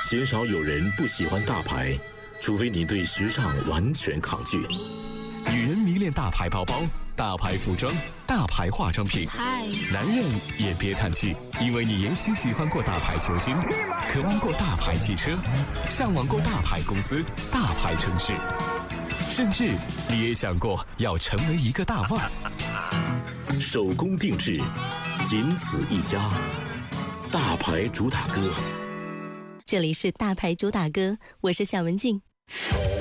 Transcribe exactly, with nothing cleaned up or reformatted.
鲜少有人不喜欢大牌，除非你对时尚完全抗拒。 女人迷恋大牌包包、大牌服装、大牌化妆品。 嗨， 男人也别叹气，因为你也许喜欢过大牌球星，渴望过大牌汽车，向往过大牌公司、大牌城市，甚至你也想过要成为一个大腕。 手工定制，仅此一家。大牌主打歌。 这里是大牌主打歌，我是夏文静。